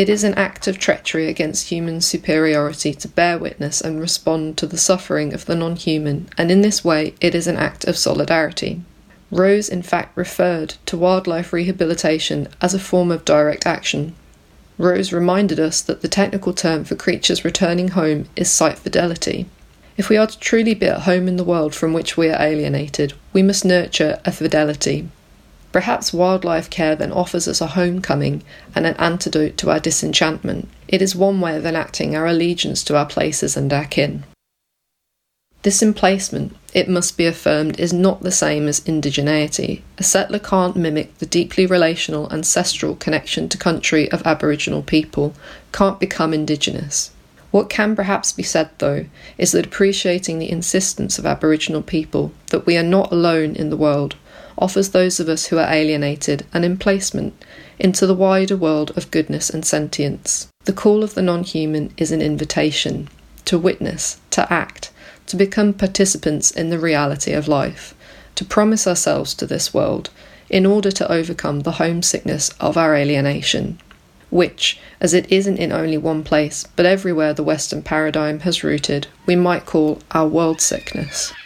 It is an act of treachery against human superiority to bear witness and respond to the suffering of the non-human, and in this way it is an act of solidarity. Rose in fact referred to wildlife rehabilitation as a form of direct action. Rose reminded us that the technical term for creatures returning home is site fidelity. If we are to truly be at home in the world from which we are alienated, we must nurture a fidelity. Perhaps wildlife care then offers us a homecoming and an antidote to our disenchantment. It is one way of enacting our allegiance to our places and our kin. This emplacement, it must be affirmed, is not the same as indigeneity. A settler can't mimic the deeply relational ancestral connection to country of Aboriginal people, can't become indigenous. What can perhaps be said, though, is that appreciating the insistence of Aboriginal people that we are not alone in the world offers those of us who are alienated an emplacement into the wider world of goodness and sentience. The call of the non-human is an invitation to witness, to act, to become participants in the reality of life, to promise ourselves to this world in order to overcome the homesickness of our alienation, which, as it isn't in only one place, but everywhere the Western paradigm has rooted, we might call our world sickness.